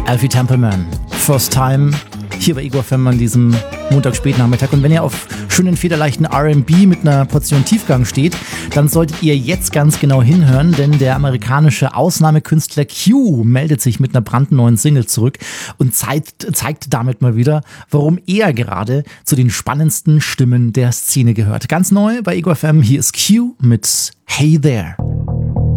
Alfie Templeman, First Time, hier bei Igor FM an diesem Montagsspätnachmittag. Und wenn ihr auf schönen, federleichten R&B mit einer Portion Tiefgang steht, dann solltet ihr jetzt ganz genau hinhören, denn der amerikanische Ausnahmekünstler Q meldet sich mit einer brandneuen Single zurück und zeigt damit mal wieder, warum er gerade zu den spannendsten Stimmen der Szene gehört. Ganz neu bei Igor FM, hier ist Q mit Hey There.